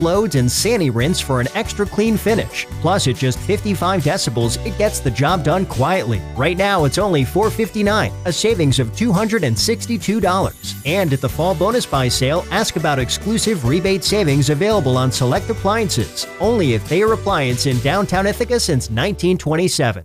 Explodes and Sani-Rinse for an extra clean finish. Plus, at just 55 decibels, it gets the job done quietly. Right now, it's only $459, a savings of $262. And at the Fall Bonus Buy sale, ask about exclusive rebate savings available on select appliances. Only at Thayer Appliance in downtown Ithaca since 1927.